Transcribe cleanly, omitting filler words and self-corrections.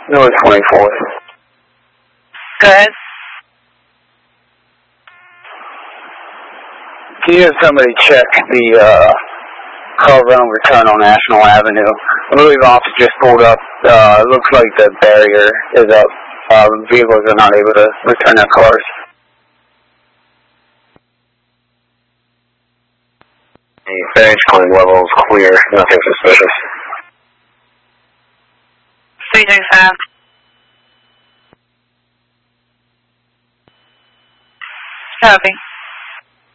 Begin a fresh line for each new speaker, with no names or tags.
North 24th.
Go ahead.
Can you have somebody check the car run return on National Avenue? I believe officer just pulled up. It looks like the barrier is up. Vehicles are not able to return their cars. The barrier claim level is clear. Nothing suspicious.
335. Copy.